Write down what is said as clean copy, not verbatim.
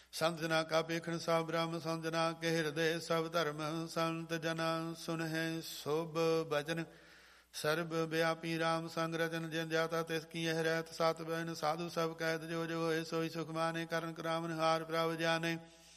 ਸੰਤ ਜਨਾ ਕਾ ਪੇਖਣ ਸਭ ਬ੍ਰਹਮ, ਸੰਤ ਜਨਾ ਕੇ ਹਿਰਦੇ ਸਭ ਧਰਮ। ਸੰਤ ਜਨਾ ਸੁਨਹਿ ਸ਼ੁਭ ਬਚਨ, ਸਰਬ ਵਿਆਪੀ ਰਾਮ ਸੰਗ ਰਚਨ। ਜਿਨ ਜਾਤਾ ਤਿਸ ਕੀ ਇਹ ਰਹਿਤ, ਸਤ ਬੈਨ ਸਾਧੂ ਸਭ ਕਹਿਤ। ਜੋ ਜੋ ਹੋਏ ਸੋਈ ਸੁਖ ਮਾਨੇ, ਕਰਨ ਕਰਾਵਨ ਹਾਰ ਪ੍ਰਭ ਜਾਨੇ।